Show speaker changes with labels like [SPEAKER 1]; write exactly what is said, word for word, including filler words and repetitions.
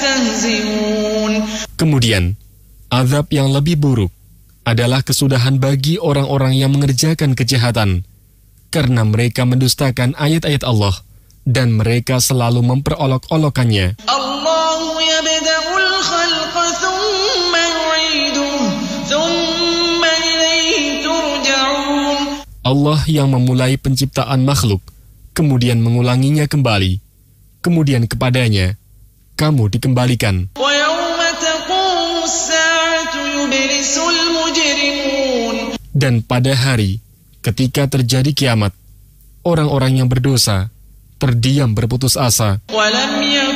[SPEAKER 1] Kemudian, azab yang lebih buruk adalah kesudahan bagi orang-orang yang mengerjakan kejahatan, karena mereka mendustakan ayat-ayat Allah dan mereka selalu memperolok-olokannya. Allah yang memulai penciptaan makhluk, kemudian mengulanginya kembali, kemudian kepadanya kamu dikembalikan. Dan pada hari ketika terjadi kiamat, orang-orang yang berdosa terdiam berputus asa.